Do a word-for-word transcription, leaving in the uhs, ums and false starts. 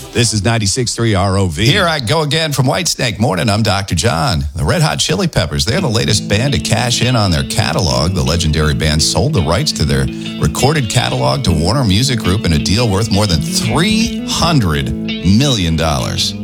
This is ninety-six point three R O V. Here I go again from Whitesnake. Morning, I'm Doctor John. The Red Hot Chili Peppers, they're the latest band to cash in on their catalog. The legendary band sold the rights to their recorded catalog to Warner Music Group in a deal worth more than three hundred million dollars.